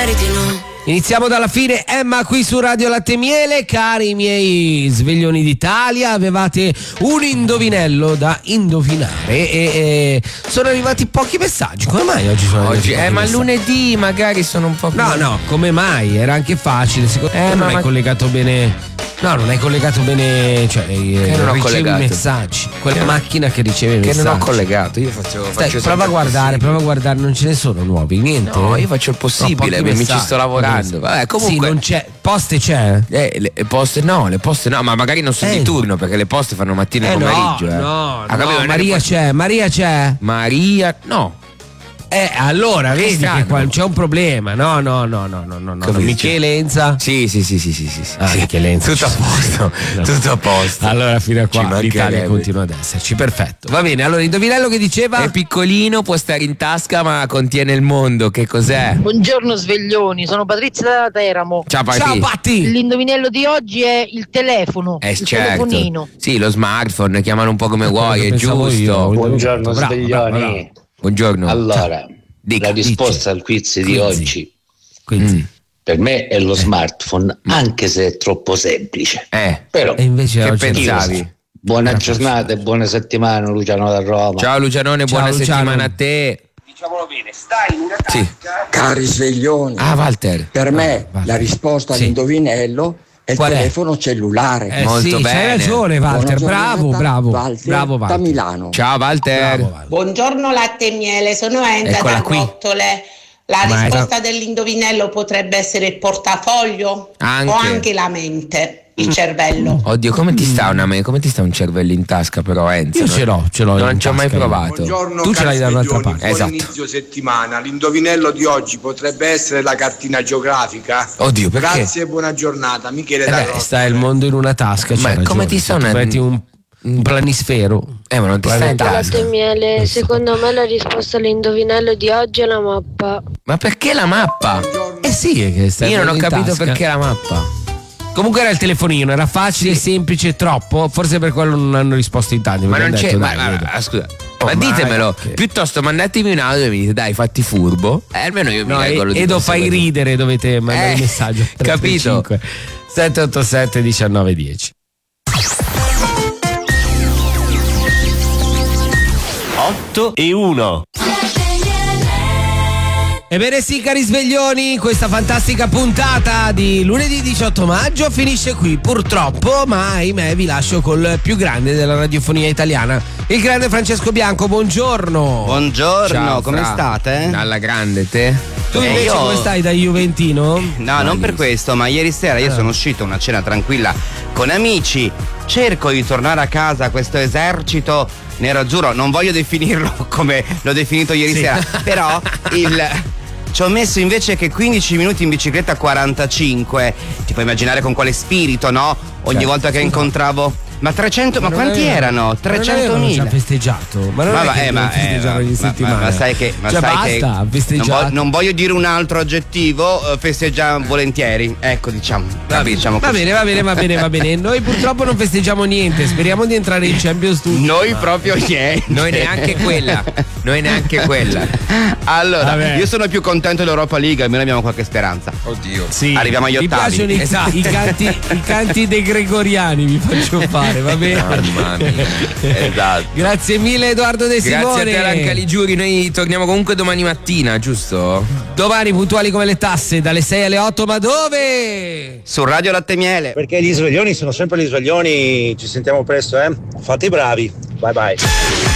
magari di no. Iniziamo dalla fine, Emma qui su Radio Latte e Miele. Cari miei sveglioni d'Italia, avevate un indovinello da indovinare e sono arrivati pochi messaggi. Come mai oggi sono arrivati pochi ma messaggi? lunedì magari sono un po' più... No, come mai? Era anche facile, secondo me non hai collegato bene. No, non hai collegato bene, cioè non ho ricevi collegato. i messaggi. Quella macchina che riceve i Che messaggi. non ho collegato, io faccio Prova a guardare, non ce ne sono nuovi, niente. No, io faccio il possibile, mi ci sto lavorando. Vabbè, comunque sì, non c'è. Poste c'è? Le poste no, ma magari non sono di turno, perché le poste fanno mattina e pomeriggio. No, capito? Maria c'è. Maria, no. Allora vedi che qua c'è un problema. No. Michele Enza? Sì. Michele Enza. Tutto a posto. Tutto a posto. Allora fino a qua Ci l'Italia mancherebbe. continua ad esserci. Perfetto. Va bene, allora indovinello che diceva? È piccolino, può stare in tasca, ma contiene il mondo. Che cos'è? Buongiorno sveglioni, sono Patrizia da Teramo. Ciao Patti. L'indovinello di oggi è il telefono, il certo. telefonino. Sì, lo smartphone, chiamalo un po' come vuoi, è giusto. Io. Buongiorno Bravo, sveglioni. Buongiorno. Allora, Dica, la risposta al quiz di oggi Quindi. per me è lo smartphone, anche se è troppo semplice. Però E invece che oggi pensavi? buona giornata e buona settimana, Luciano da Roma. Ciao Lucianone, Ciao, buona Luciano. settimana a te. Diciamolo bene, stai in una tasca. Cari sveglioni, Walter. per me Walter. la risposta Sì. all'indovinello è il Qual è? telefono cellulare. Molto sì, bene. c'hai ragione Walter, Buona bravo. giornata, Walter da Milano. Ciao Walter. Bravo, Walter. Buongiorno latte e miele, sono Enda Eccola da qui. Gottole. La Ma risposta dell'indovinello potrebbe essere il portafoglio Anche. o anche la mente, il cervello. Oddio, come ti sta un cervello in tasca però, Enzo? Io ce l'ho Non in ci ho mai tasca. provato. Buongiorno, Tu ce l'hai cari dall'altra sveglioni, parte. buon Esatto. inizio settimana. L'indovinello di oggi potrebbe essere la cartina geografica. Oddio, perché? Grazie e buona giornata, Michele da Roma. Sta il mondo in una tasca. Ma c'hai ragione. come ti sta Se una- metti un planisfero. Ma non ti sta in tasca. Latte e miele, secondo me la risposta all'indovinello di oggi è la mappa. Ma perché la mappa? Sì, è che stai Io non ho in capito tasca. perché la mappa. Comunque era il telefonino, era facile, semplice, troppo. Forse per quello non hanno risposto in tanti. Ma perché non hanno c'è. detto, Ma, dai, vedo. scusa. Oh, Ma ma ditemelo. ragazzi. Piuttosto mandatemi un audio e mi dite, dai, fatti furbo. Almeno io mi No, regolo di Edo queste fai cose. ridere, dovete mandare il messaggio. Capito. 787 1910. 8-1. Ebbene sì, cari sveglioni, questa fantastica puntata di lunedì 18 maggio finisce qui, purtroppo, ma ahimè vi lascio col più grande della radiofonia italiana, il grande Francesco Bianco. Buongiorno. Buongiorno, Ciao, come Fra. state? Alla grande, te? Tu invece io- come stai da Juventino? No, non per questo, ma ieri sera io sono uscito a una cena tranquilla con amici. Cerco di tornare a casa a questo esercito nero-azzurro, non voglio definirlo come l'ho definito ieri sera, però ci ho messo invece che 15 minuti in bicicletta 45. Ti puoi immaginare con quale spirito, no? Ogni volta che incontravo. Ma 300, ma quanti erano? 300.000. Ci ha festeggiato. Ma non è che non festeggiava ogni settimana. ma sai che, Cioè, basta, ha festeggiato. non voglio dire un altro aggettivo, festeggia volentieri. Ecco, diciamo. Va bene. Noi purtroppo non festeggiamo niente. Speriamo di entrare in Champions League. Noi proprio niente. Noi neanche quella. Allora, Vabbè. io sono più contento dell'Europa League, almeno abbiamo qualche speranza. Oddio. Sì. Arriviamo agli Mi ottavi. piacciono Esatto. i canti dei gregoriani, vi faccio fare, va bene? Mamma mia. Esatto. Grazie mille Edoardo De Grazie Simone. a te Alan Caligiuri, noi torniamo comunque domani mattina, giusto? Domani puntuali come le tasse, dalle 6 alle 8, ma dove? Su Radio Latte e Miele. Perché gli sveglioni sono sempre gli sveglioni, ci sentiamo presto, Fate i bravi, bye bye.